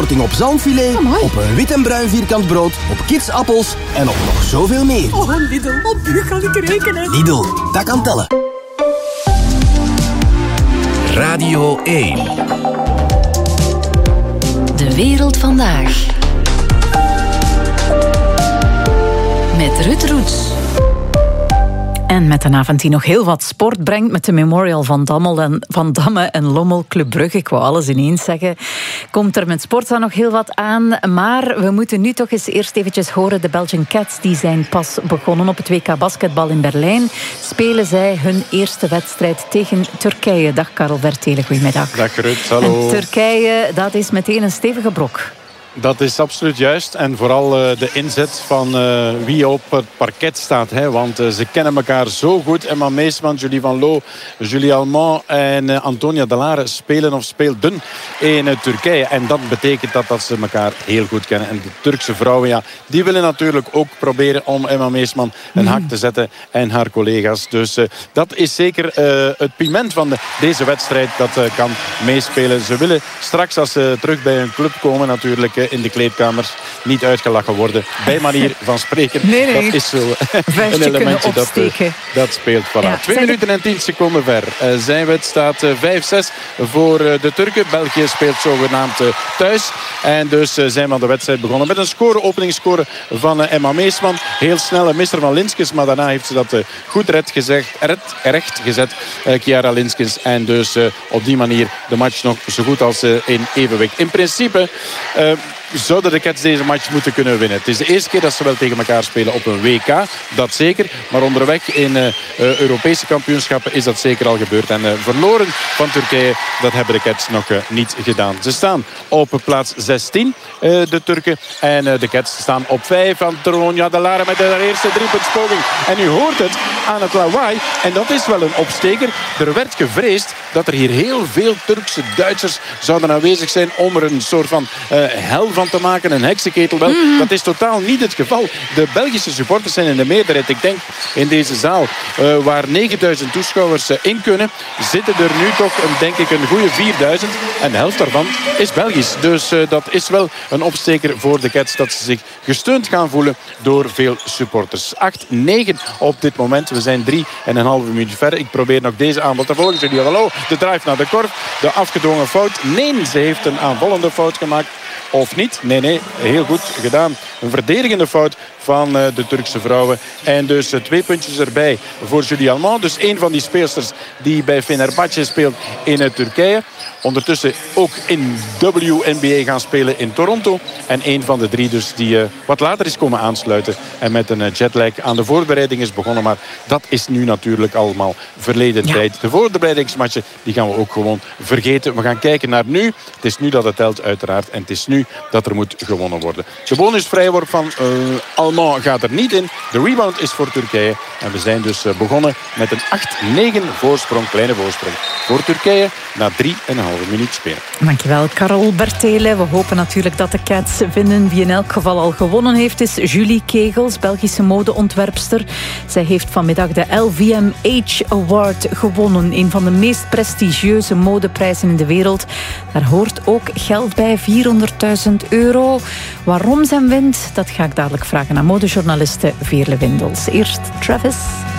korting op zalmfilet, op een wit en bruin vierkant brood, op kidsappels en op nog zoveel meer. Oh, Lidl, op u kan ik rekenen. Lidl, dat kan tellen. Radio 1. De wereld vandaag. Met Ruud Roets. En met een avond die nog heel wat sport brengt met de Memorial van Damme en Lommel Club Brugge. Ik wou alles ineens zeggen. Komt er met sport dan nog heel wat aan. Maar we moeten nu toch eens eerst eventjes horen. De Belgian Cats die zijn pas begonnen op het WK basketbal in Berlijn. Spelen zij hun eerste wedstrijd tegen Turkije. Dag Karel Vertelen, goedemiddag. Dag Ruud, hallo. En Turkije, dat is meteen een stevige brok. Dat is absoluut juist. En vooral de inzet van wie op het parket staat. Hè? Want ze kennen elkaar zo goed. Emma Meesman, Julie Van Loo, Julie Alman en Antonia Delare spelen of speelden in Turkije. En dat betekent dat ze elkaar heel goed kennen. En de Turkse vrouwen, ja, die willen natuurlijk ook proberen om Emma Meesman een hak te zetten. En haar collega's. Dus dat is zeker het piment van deze wedstrijd. Dat kan meespelen. Ze willen straks als ze terug bij hun club komen natuurlijk in de kleedkamers niet uitgelachen worden. Bij manier van spreken. Nee. Dat is zo een elementje dat speelt. Voilà. Ja, 2 minuten en 10 seconden ver zijn we. Het staat 5-6 voor de Turken. België speelt zogenaamd thuis. En dus zijn we aan de wedstrijd begonnen met een openingsscore van Emma Meesman. Heel snel een misser van Linskens. Maar daarna heeft ze dat goed recht gezet. Chiara Linskens. En dus op die manier de match nog zo goed als in evenwicht. In principe zouden de Cats deze match moeten kunnen winnen. Het is de eerste keer dat ze wel tegen elkaar spelen op een WK. Dat zeker. Maar onderweg in Europese kampioenschappen is dat zeker al gebeurd. En verloren van Turkije, dat hebben de Cats nog niet gedaan. Ze staan op plaats 16, de Turken. En de Cats staan op 5. Antonia Delare met de eerste driepuntspoging. En u hoort het aan het lawaai. En dat is wel een opsteker. Er werd gevreesd dat er hier heel veel Turkse Duitsers zouden aanwezig zijn om er een soort van hel van te maken, een heksenketel wel. Dat is totaal niet het geval. De Belgische supporters zijn in de meerderheid. Ik denk in deze zaal waar 9000 toeschouwers in kunnen, zitten er nu toch denk ik een goede 4000. En de helft daarvan is Belgisch. Dus dat is wel een opsteker voor de Cats dat ze zich gesteund gaan voelen door veel supporters. 8-9 op dit moment. We zijn 3,5 minuut ver. Ik probeer nog deze aanval te volgen. Julie Hallo, de drive naar de korf. De afgedwongen fout. Nee, ze heeft een aanvallende fout gemaakt. Of niet? Nee, heel goed gedaan. Een verdedigende fout van de Turkse vrouwen. En dus 2 puntjes erbij voor Julie Alman. Dus een van die speelsters die bij Fenerbahce speelt in Turkije. Ondertussen ook in WNBA gaan spelen in Toronto. En een van de 3 dus die wat later is komen aansluiten. En met een jetlag aan de voorbereiding is begonnen. Maar dat is nu natuurlijk allemaal verleden tijd. De voorbereidingsmatchen die gaan we ook gewoon vergeten. We gaan kijken naar nu. Het is nu dat het telt uiteraard. En het is nu dat er moet gewonnen worden. De bonusvrijworp van Alman gaat er niet in. De rebound is voor Turkije. En we zijn dus begonnen met een 8-9 voorsprong. Kleine voorsprong voor Turkije. Na 3,5 minuut spelen. Dankjewel, Karel Bertelen. We hopen natuurlijk dat de Cats winnen. Wie in elk geval al gewonnen heeft is Julie Kegels, Belgische modeontwerpster. Zij heeft vanmiddag de LVMH Award gewonnen. Een van de meest prestigieuze modeprijzen in de wereld. Daar hoort ook geld bij, €400.000. Waarom ze hem wint, dat ga ik dadelijk vragen aan modejournaliste Veerle Windels. Eerst Travis.